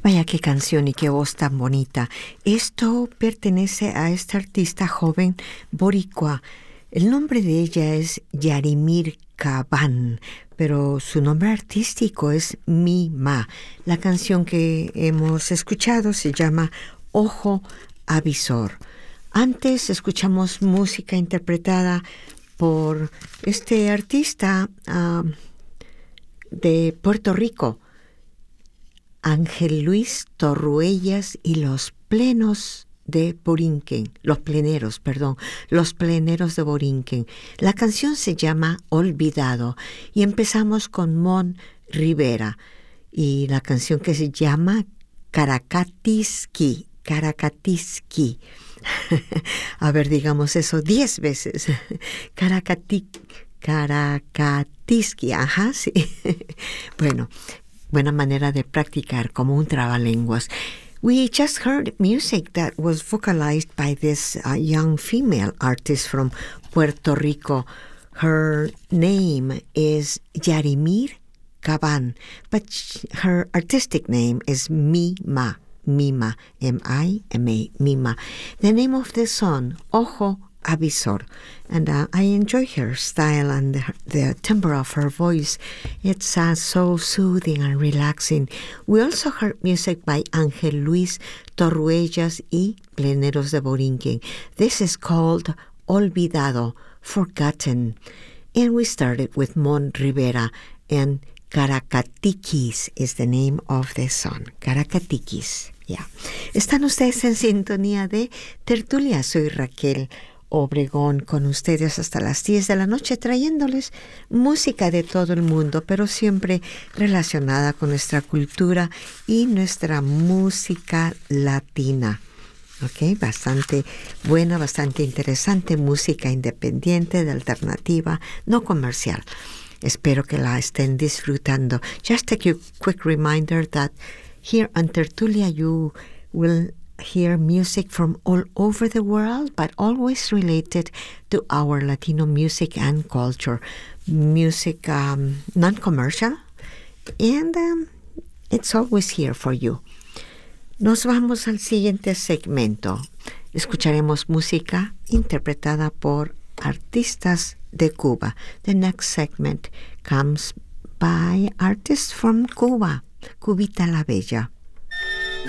Vaya qué canción y qué voz tan bonita. Esto pertenece a esta artista joven boricua. El nombre de ella es Yarimir Cabán, pero su nombre artístico es Mima. La canción que hemos escuchado se llama Ojo Avisor. Antes escuchamos música interpretada por este artista de Puerto Rico, Ángel Luis Torruellas y los pleneros de Borinquen. Los pleneros de Borinquen. La canción se llama Olvidado y empezamos con Mon Rivera y la canción que se llama Caracatiski. A ver, digamos eso 10 veces. Caracatiski, ajá, sí. Bueno, buena manera de practicar como un trabalenguas. We just heard music that was vocalized by this young female artist from Puerto Rico. Her name is Yarimir Cabán, but her artistic name is Mima, M-I-M-A, Mima. The name of the song, Ojo Avisor, and I enjoy her style and the timbre of her voice. It's so soothing and relaxing. We also heard music by Ángel Luis Torruellas y Pleneros de Borinquen. This is called Olvidado, Forgotten. And we started with Mon Rivera, and Caracatiquis is the name of the song. Caracatiquis, yeah. Están ustedes en sintonía de Tertulia. Soy Raquel Obregón con ustedes hasta las 10 de la noche trayéndoles música de todo el mundo, pero siempre relacionada con nuestra cultura y nuestra música latina. Ok, bastante buena, bastante interesante, música independiente, de alternativa, no comercial. Espero que la estén disfrutando. Just a quick reminder that here on Tertulia you will hear music from all over the world, but always related to our Latino music and culture. Music non-commercial, and it's always here for you. Nos vamos al siguiente segmento. Escucharemos música interpretada por artistas de Cuba. The next segment comes by artists from Cuba, Cubita la Bella.